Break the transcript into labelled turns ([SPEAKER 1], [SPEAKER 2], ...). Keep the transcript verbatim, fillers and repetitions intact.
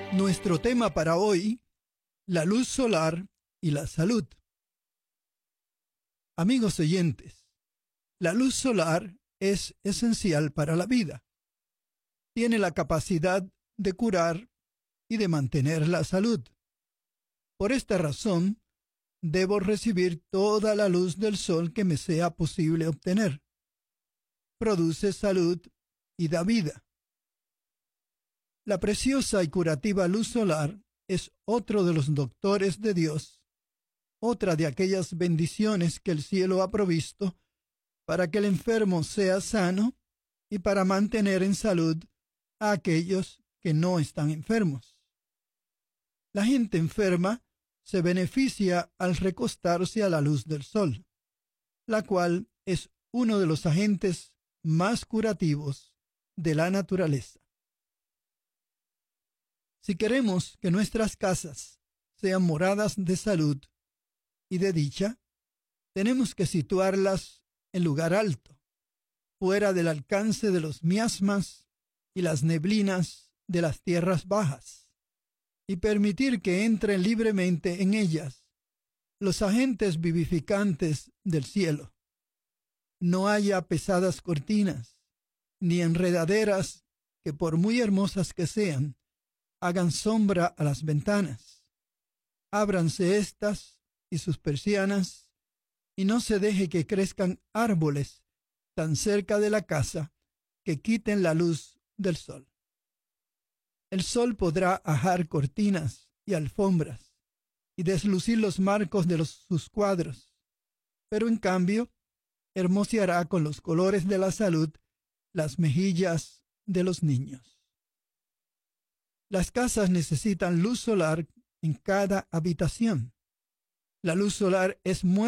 [SPEAKER 1] Nuestro tema para hoy, la luz solar y la salud. Amigos oyentes, la luz solar es esencial para la vida. Tiene la capacidad de curar y de mantener la salud. Por esta razón, debo recibir toda la luz del sol que me sea posible obtener. Produce salud y da vida. La preciosa y curativa luz solar es otro de los doctores de Dios, otra de aquellas bendiciones que el cielo ha provisto para que el enfermo sea sano y para mantener en salud a aquellos que no están enfermos. La gente enferma se beneficia al recostarse a la luz del sol, la cual es uno de los agentes más curativos de la naturaleza. Si queremos que nuestras casas sean moradas de salud y de dicha, tenemos que situarlas en lugar alto, fuera del alcance de los miasmas y las neblinas de las tierras bajas, y permitir que entren libremente en ellas los agentes vivificantes del cielo. No haya pesadas cortinas, ni enredaderas que, por muy hermosas que sean, hagan sombra a las ventanas. Ábranse éstas y sus persianas, y no se deje que crezcan árboles tan cerca de la casa que quiten la luz del sol. El sol podrá ajar cortinas y alfombras y deslucir los marcos de los, sus cuadros, pero en cambio hermoseará con los colores de la salud las mejillas de los niños. Las casas necesitan luz solar en cada habitación. La luz solar es muy